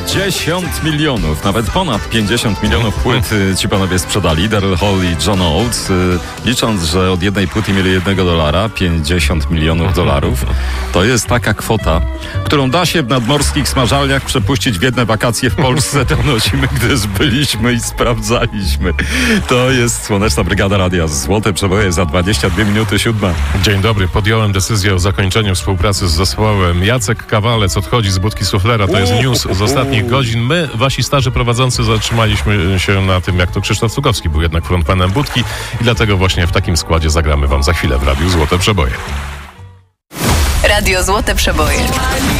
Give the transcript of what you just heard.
50 milionów, nawet ponad 50 milionów płyt ci panowie sprzedali, Daryl Hall i John Oates, licząc, że od jednej płyty mieli $1, 50 milionów dolarów. To jest taka kwota, którą da się w nadmorskich smażalniach przepuścić w jedne wakacje w Polsce. Donosimy, gdyż byliśmy i sprawdzaliśmy. To jest Słoneczna Brygada Radia. Złote Przeboje za 22 minuty 7. Dzień dobry. Podjąłem decyzję o zakończeniu współpracy z zespołem. Jacek Kawalec odchodzi z budki suflera. To jest news z ostatnich godzin. My, wasi starzy prowadzący, zatrzymaliśmy się na tym, jak to Krzysztof Cugowski był jednak frontmanem budki i dlatego właśnie w takim składzie zagramy wam za chwilę w Radiu Złote Przeboje. Radio Złote Przeboje.